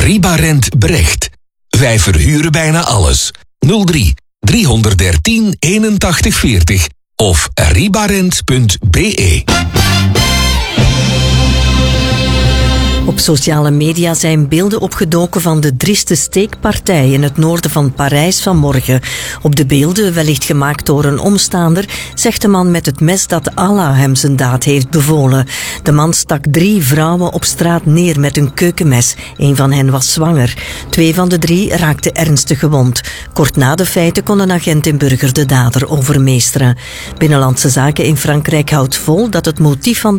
Ribarent Brecht. Wij verhuren bijna alles. 03 313 81 40 of ribarent.be. Op sociale media zijn beelden opgedoken van de drieste steekpartij in het noorden van Parijs vanmorgen. Op de beelden, wellicht gemaakt door een omstaander, zegt de man met het mes dat Allah hem zijn daad heeft bevolen. De man stak 3 vrouwen op straat neer met een keukenmes. Een van hen was zwanger. 2 van de 3 raakten ernstig gewond. Kort na de feiten kon een agent in Burger de dader overmeesteren. Binnenlandse Zaken in Frankrijk houdt vol dat het motief van